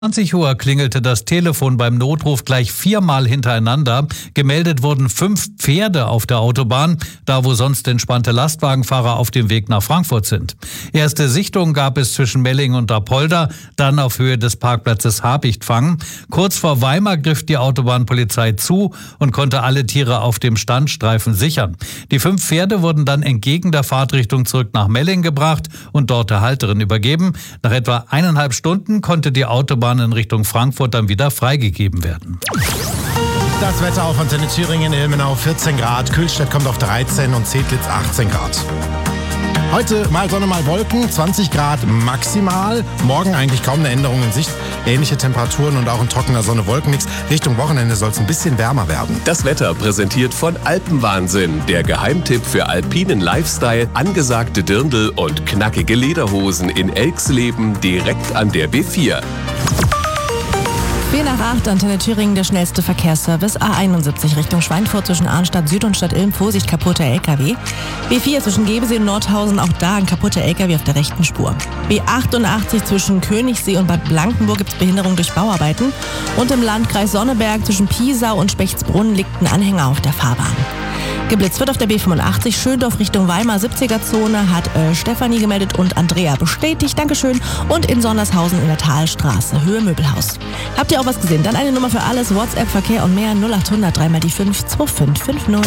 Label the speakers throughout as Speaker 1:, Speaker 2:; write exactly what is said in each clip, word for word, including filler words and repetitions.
Speaker 1: zwanzig Uhr klingelte das Telefon beim Notruf gleich viermal hintereinander. Gemeldet wurden fünf Pferde auf der Autobahn, da wo sonst entspannte Lastwagenfahrer auf dem Weg nach Frankfurt sind. Erste Sichtungen gab es zwischen Melling und Apolda, dann auf Höhe des Parkplatzes Habichtfang. Kurz vor Weimar griff die Autobahnpolizei zu und konnte alle Tiere auf dem Standstreifen sichern. Die fünf Pferde wurden dann entgegen der Fahrtrichtung zurück nach Melling gebracht und dort der Halterin übergeben. Nach etwa eineinhalb Stunden konnte die Autobahn in Richtung Frankfurt dann wieder freigegeben werden.
Speaker 2: Das Wetter auf Antenne Thüringen, Ilmenau vierzehn Grad, Kühlstedt kommt auf dreizehn und Zedlitz achtzehn Grad. Heute mal Sonne, mal Wolken, zwanzig Grad maximal. Morgen eigentlich kaum eine Änderung in Sicht. Ähnliche Temperaturen und auch ein trockener Sonne-Wolken-Mix. Richtung Wochenende soll es ein bisschen wärmer werden.
Speaker 3: Das Wetter präsentiert von Alpenwahnsinn. Der Geheimtipp für alpinen Lifestyle, angesagte Dirndl und knackige Lederhosen in Elxleben direkt an der B vier.
Speaker 4: vier nach acht, Antenne Thüringen, der schnellste Verkehrsservice. A einundsiebzig Richtung Schweinfurt zwischen Arnstadt Süd und Stadt Ilm. Vorsicht, kaputter L K W. B vier zwischen Gebesee und Nordhausen, auch da ein kaputter L K W auf der rechten Spur. B achtundachtzig zwischen Königssee und Bad Blankenburg gibt es Behinderung durch Bauarbeiten. Und im Landkreis Sonneberg zwischen Piesau und Spechtsbrunn liegt ein Anhänger auf der Fahrbahn. Geblitzt wird auf der B fünfundachtzig, Schöndorf Richtung Weimar, siebziger-Zone, hat äh, Stefanie gemeldet und Andrea bestätigt, Dankeschön. Und in Sondershausen in der Talstraße, Höhe Möbelhaus. Habt ihr auch was gesehen? Dann eine Nummer für alles, WhatsApp, Verkehr und mehr, null achthundert, drei mal die fünf, zwei fünf fünf null.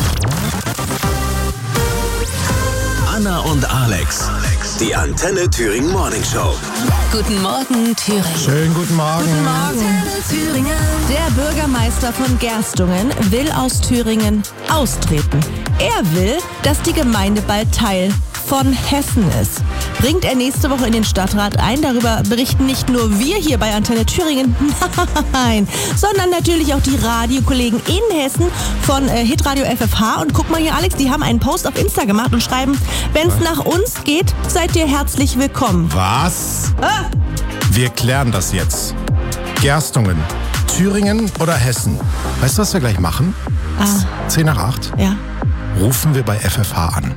Speaker 5: Anna und Alex, die Antenne Thüringen Morning Show.
Speaker 4: Guten Morgen, Thüringen.
Speaker 2: Schönen guten Morgen.
Speaker 4: Guten Morgen. Thüringen. Der Bürgermeister von Gerstungen will aus Thüringen austreten. Er will, dass die Gemeinde bald Teil von Hessen ist. Bringt er nächste Woche in den Stadtrat ein. Darüber berichten nicht nur wir hier bei Antenne Thüringen, nein, sondern natürlich auch die Radiokollegen in Hessen von äh, Hitradio F F H. Und guck mal hier, Alex, die haben einen Post auf Insta gemacht und schreiben, wenn es nach uns geht, seid ihr herzlich willkommen.
Speaker 2: Was?
Speaker 4: Ah.
Speaker 2: Wir klären das jetzt. Gerstungen, Thüringen oder Hessen? Weißt du, was wir gleich machen?
Speaker 4: Ah.
Speaker 2: zehn nach acht.
Speaker 4: Ja.
Speaker 2: Rufen wir bei F F H an.